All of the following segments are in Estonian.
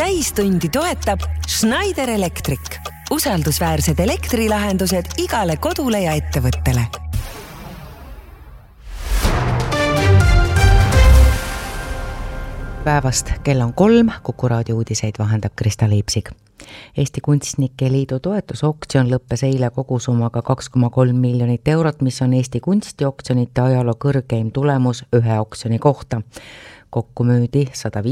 täistundi toetab Schneider Electric. Usaldusväärsed elektrilahendused igale kodule ja ettevõttele. Päevast kell on 3, Kuku raadio uudiseid vahendab Krista Liipsig. Eesti Kunstnike Liidu toetusoktsioon lõppes eile kogusummaga 2,3 miljonit eurot, mis on Eesti kunstioktsionite ajaloo kõrgeim tulemus ühe oktsiooni kohta. Kokku müüdi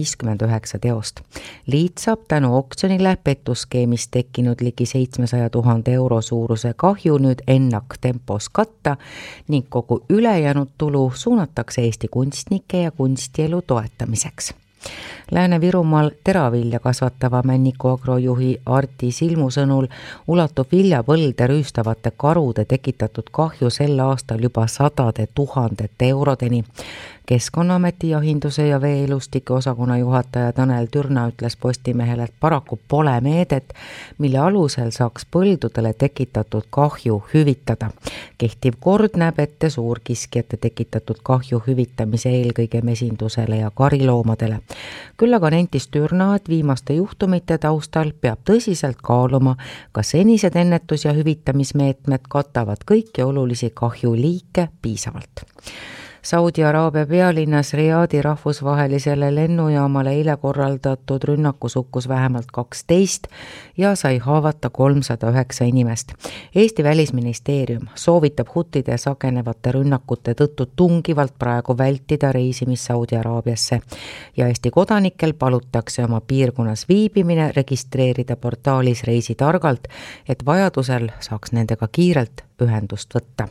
159 teost. Liit saab tänu oktsionile pettuskeemis tekkinud ligi 700 000 euro suuruse kahju nüüd ennaktempos katta ning kogu ülejäänud tulu suunatakse Eesti kunstnike ja kunstielu toetamiseks. Lääne-Virumaal teravilja kasvatava Männiku agrojuhi Arti Silmu sõnul ulatub viljapõlde rüüstavate karude tekitatud kahju sel aastal juba 100 000 eurodeni. Keskkonnaameti jahinduse ja veeelustike osakonna juhataja Tanel Türna ütles Postimehele, et paraku pole meedet, mille alusel saaks põldudele tekitatud kahju hüvitada. Kehtiv kord näeb ette suurkiskjate tekitatud kahju hüvitamise eelkõige mesindusele ja kariloomadele. Küll aga nentis Türna, et viimaste juhtumite taustal peab tõsiselt kaaluma, kas senised ennetus- ja hüvitamismeetmed katavad kõiki olulisi kahjuliike piisavalt. Saudi Araabia pealinnas Riadi rahvusvahelisele lennujaamale eile korraldatud rünnakus hukkus vähemalt 12 ja sai haavata 309 inimest. Eesti välisministeerium soovitab hutide sagenevate rünnakute tõttu tungivalt praegu vältida reisimist Saudi Araabiasse ja Eesti kodanikel palutakse oma piirkonnas viibimine registreerida portaalis Reisi targalt, et vajadusel saaks nendega kiirelt ühendust võtta.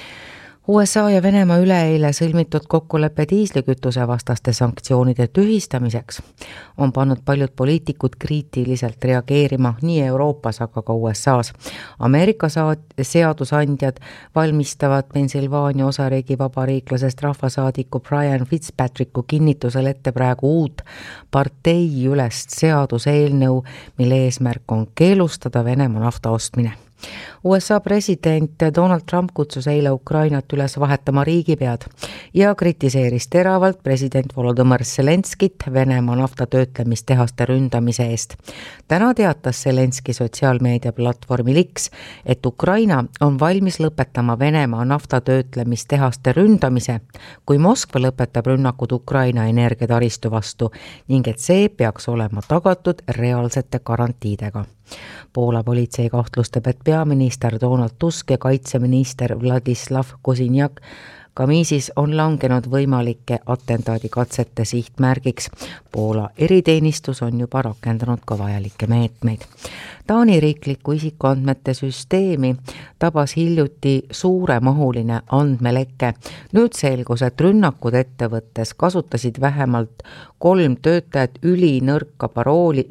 USA ja Venemaa üleeile sõlmitud kokkuleppe diislikütuse vastaste sanktsioonide tühistamiseks on pannud paljud poliitikud kriitiliselt reageerima nii Euroopas, aga ka USAs. Ameerika seadusandjad valmistavad Pennsylvania osariigi vabariiklasest rahvasaadiku Brian Fitzpatricku kinnitusel ette praegu uut parteiülest seaduseelnõu, mille eesmärk on keelustada Venemaa nafta ostmine. USA president Donald Trump kutsus eile Ukrainat üles vahetama riigipead ja kritiseeris teravalt president Volodõmõr Zelenskit Venemaa naftatöötlemistehaste ründamise eest. Täna teatas Zelenski sotsiaalmeedia platvormil X, et Ukraina on valmis lõpetama Venemaa naftatöötlemistehaste ründamise, kui Moskva lõpetab rünnakud Ukraina energiataristu vastu ning et see peaks olema tagatud reaalsete garantiidega. Poola politsei kahtlustab, et peaminister Donald Tusk ja kaitseminister Vladislav Kozinjak Kamiisis on langenud võimalike atentaadikatsete sihtmärgiks. Poola eriteenistus on juba rakendanud ka vajalikke meetmeid. Taani riikliku isikuandmete süsteemi tabas hiljuti suuremahuline andmeleke. Nüüd selgus, et rünnakud ettevõttes kasutasid vähemalt 3 töötajat ülinõrka parooli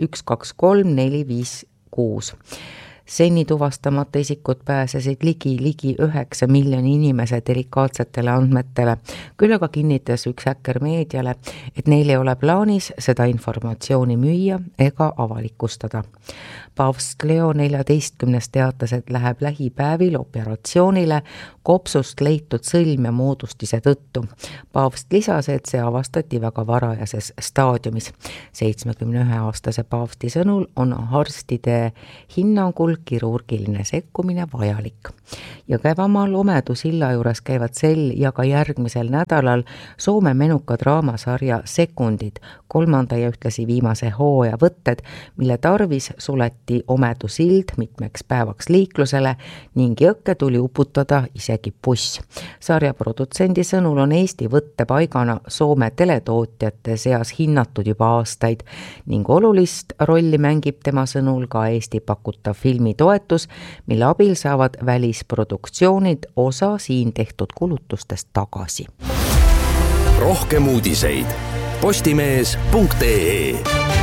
123456. Seni tuvastamata isikud pääsesid ligi 9 miljoni inimese delikaatsetele andmetele. Küll aga kinnitas üks häkker meediale, et neil ei ole plaanis seda informatsiooni müüa ega avalikustada. Paavst Leo 14. teatas, et läheb lähipäevil operatsioonile kopsust leitud sõlme moodustise tõttu. Paavst lisas, et see avastati väga varajases staadiumis. 71-aastase paavsti sõnul on arstide hinnangul kirurgiline sekkumine vajalik. Ja Kävamaal Omedusilla juures käivad sel ja ka järgmisel nädalal Soome menuka draamasarja Sekundid, 3. ja ühtlasi viimase hooaja võtted, mille tarvis suleti Omedusild mitmeks päevaks liiklusele ning jõkke tuli uputada isegi buss. Sarja produtsendi sõnul on Eesti võttepaigana Soome teletootjate seas hinnatud juba aastaid ning olulist rolli mängib tema sõnul ka Eesti pakutav filmitoetus, mille abil saavad välisproduktsioonid osa siin tehtud kulutustest tagasi. Rohkem uudiseid postimees.ee.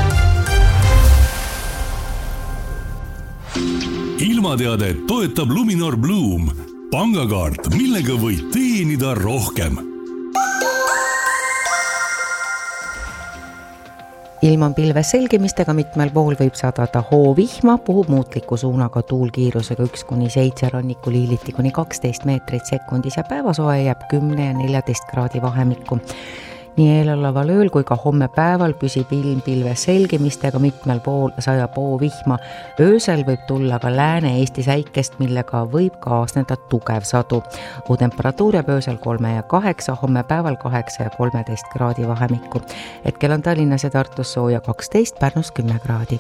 Ilmateadet toetab Luminor Bloom, pangakaart, millega võid teenida rohkem. Ilm on pilves selgimistega, mitmel pool võib sadada hoovihma, puhub muutliku suunaga tuulkiirusega 1-7 rannikul hiiliti kuni 12 meetrit sekundis ja päevasoe jääb 10 ja 14 kraadi vahemikku. nii eeloleval ööl kui ka homme päeval püsib ilm pilves selgimistega, mitmel pool sajab vihma. Öösel võib tulla ka Lääne-Eesti säikest, millega võib kaasneda tugev sadu. Temperatuur jääb öösel 3 ja 8, homme päeval 8 ja 13 kraadi vahemikku. Hetkel on Tallinnas ja Tartus sooja 12, Pärnus 10 kraadi.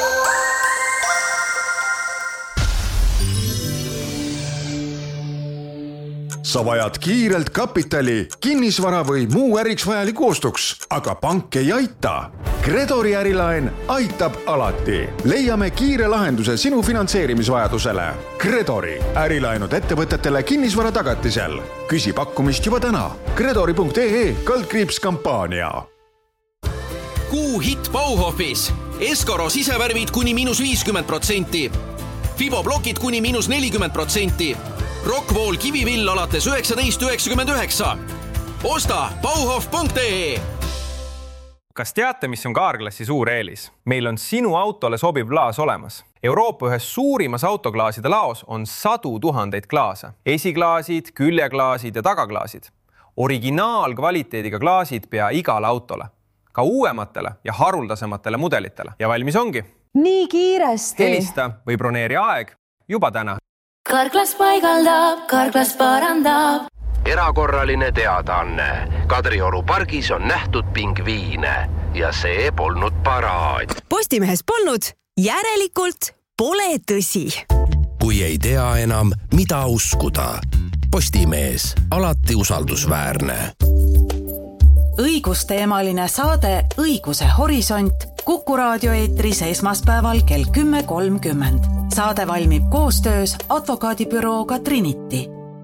Sa vajad kiirelt kapitali, kinnisvara või muu äriks vajaliku ostuks, aga pank ei aita. Credori ärilaen aitab alati. Leiame kiire lahenduse sinu finantseerimisvajadusele. Credori ärilaenud ettevõtetele kinnisvara tagatisel. Küsi pakkumist juba täna. Credori.ee/kampaania. Kuu hitt Bauhofis. Escoro sisevärvid kuni -50%. Fiboblokid kuni -40%. Rockwool kivivill alates 19,99. Osta bauhof.ee. Kas teate, mis on Carglassi suur eelis? Meil on sinu autole sobiv klaas olemas. Euroopa ühes suurimas autoklaaside laos on 100 000 klaase. Esiklaasid, küljeklaasid ja tagaklaasid. Originaalkvaliteediga klaasid pea igale autole. Ka uuematele ja haruldasematele mudelitele. Ja valmis ongi. Nii kiiresti. Helista või broneeri aeg juba täna. Carglass paigaldab, Carglass parandab. Erakorraline teadaanne. Kadrioru pargis on nähtud pingviine ja see polnud paraad. Postimehes polnud, järelikult pole tõsi. Kui ei tea enam, mida uskuda. Postimees, alati usaldusväärne. Õigusteemaline saade Õiguse horisont Kuku raadio eetris esmaspäeval kell 10.30. Saade valmib koostöös advokaadibürooga Trinity.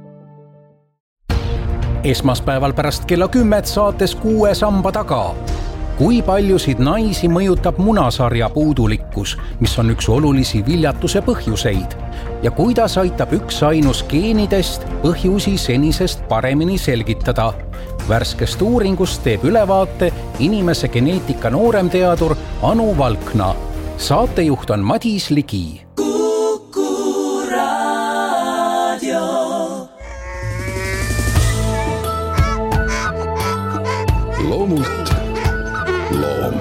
Esmaspäeval pärast kella 10 saates 6 samba taga. Kui paljusid naisi mõjutab munasarja puudulikkus, mis on üks olulisi viljatuse põhjuseid? Ja kuidas aitab üks ainus geenidest põhjusi senisest paremini selgitada? Värskest uuringust teeb ülevaate inimese geneetika nooremteadur Anu Valkna. Saatejuht on Madis Ligi. Kuku raadio. Loomult loom.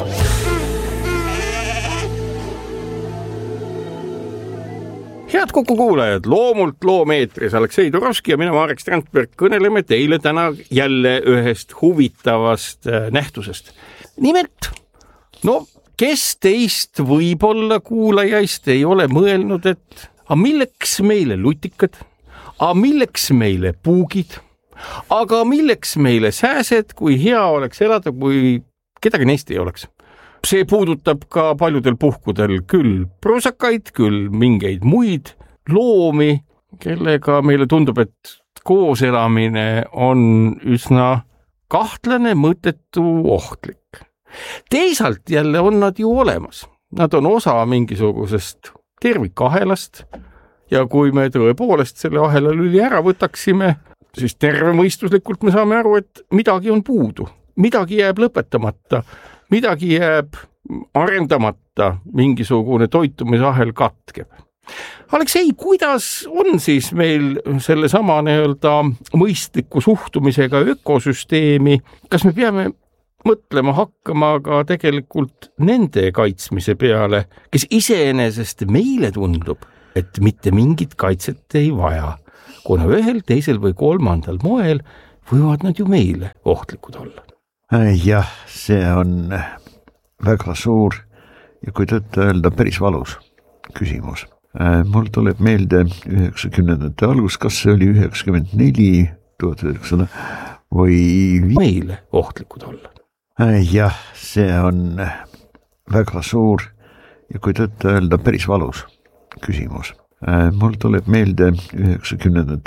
Head Kuku kuulajad, loomult loom eetris Aleksei Turovski ja mina Marek Strandberg kõneleme teile täna jälle ühest huvitavast nähtusest. Nimelt, kes teist võib-olla kuulajaist ei ole mõelnud, et milleks meile lutikad, milleks meile puugid, aga milleks meile sääsed, kui hea oleks elada, kui kedagi neist ei oleks. See puudutab ka paljudel puhkudel küll prusakaid, küll mingeid muid loomi, kellega meile tundub, et koos elamine on üsna kahtlane, mõttetu, ohtlik. Teisalt jälle on nad ju olemas. Nad on osa mingisugusest tervikahelast ja kui me tõepoolest selle ahela lüli ära võtaksime, siis tervemõistuslikult me saame aru, et midagi on puudu, midagi jääb lõpetamata, midagi jääb arendamata, mingisugune toitumisahel katkeb. Aleksei, kuidas on siis meil selle sama mõistliku suhtumisega ökosüsteemi? Kas me peame mõtlema hakkama ka tegelikult nende kaitsmise peale, kes iseenesest meile tundub, et mitte mingit kaitset ei vaja, kuna ühel, teisel või kolmandal moel võivad nad ju meile ohtlikud olla? Jah, see on väga suur ja kui tõtt öelda päris valus küsimus. Mul tuleb meelde 90. algus, kas see oli 94, 1900 või meile ohtlikud olla. Jah, see on väga suur ja kui tõtt öelda päris valus küsimus. Mul tuleb meelde 90.